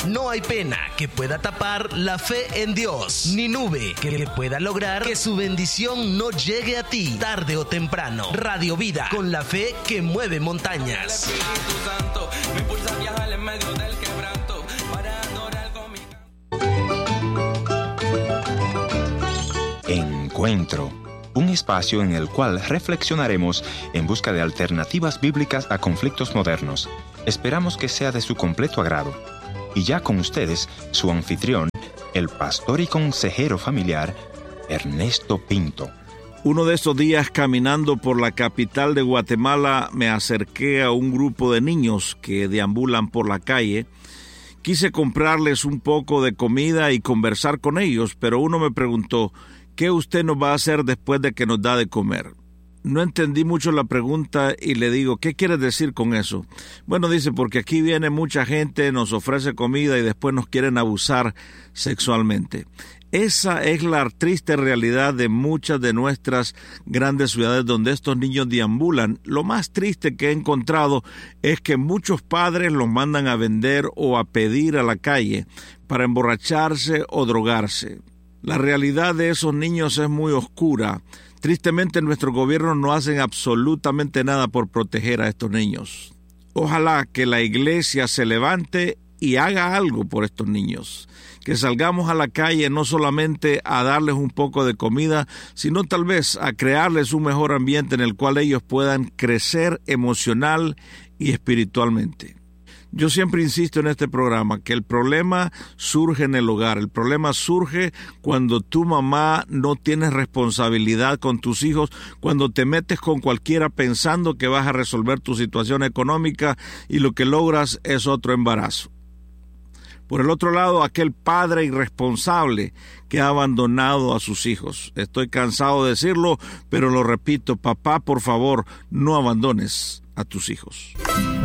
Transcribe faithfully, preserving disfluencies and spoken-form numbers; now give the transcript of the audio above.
No hay pena que pueda tapar la fe en Dios, ni nube que pueda lograr que su bendición no llegue a ti, tarde o temprano. Radio Vida, con la fe que mueve montañas. Encuentro, un espacio en el cual reflexionaremos en busca de alternativas bíblicas a conflictos modernos. Esperamos que sea de su completo agrado. Y ya con ustedes, su anfitrión, el pastor y consejero familiar, Ernesto Pinto. Uno de esos días, caminando por la capital de Guatemala, me acerqué a un grupo de niños que deambulan por la calle. Quise comprarles un poco de comida y conversar con ellos, pero uno me preguntó, ¿qué usted nos va a hacer después de que nos da de comer? No entendí mucho la pregunta y le digo, ¿qué quieres decir con eso? Bueno, dice, porque aquí viene mucha gente, nos ofrece comida y después nos quieren abusar sexualmente. Esa es la triste realidad de muchas de nuestras grandes ciudades donde estos niños deambulan. Lo más triste que he encontrado es que muchos padres los mandan a vender o a pedir a la calle para emborracharse o drogarse. La realidad de esos niños es muy oscura. Tristemente, nuestros gobiernos no hacen absolutamente nada por proteger a estos niños. Ojalá que la iglesia se levante y haga algo por estos niños. Que salgamos a la calle no solamente a darles un poco de comida, sino tal vez a crearles un mejor ambiente en el cual ellos puedan crecer emocional y espiritualmente. Yo siempre insisto en este programa que el problema surge en el hogar. El problema surge cuando tu mamá no tiene responsabilidad con tus hijos, cuando te metes con cualquiera pensando que vas a resolver tu situación económica y lo que logras es otro embarazo. Por el otro lado, aquel padre irresponsable que ha abandonado a sus hijos. Estoy cansado de decirlo, pero lo repito, papá, por favor, no abandones a tus hijos.